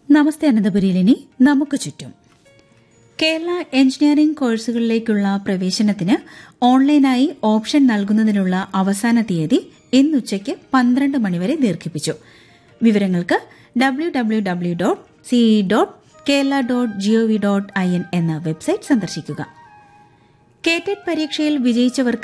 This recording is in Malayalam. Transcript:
നമസ്തേ അനന്തപുരിയിലിനി നമുക്ക് ചുറ്റും. കേരള എഞ്ചിനീയറിംഗ് കോഴ്സുകളിലേക്കുള്ള പ്രവേശനത്തിന് ഓൺലൈനായി ഓപ്ഷൻ നൽകുന്നതിനുള്ള അവസാന തീയതി ഇന്നുച്ചയ്ക്ക് 12 മണിവരെ ദീർഘിപ്പിച്ചു. വിവരങ്ങൾക്ക് www.ce.kerala.gov.in എന്ന വെബ്സൈറ്റ് സന്ദർശിക്കുക. കേറ്ററ്റ് പരീക്ഷയിൽ വിജയിച്ചവർക്ക്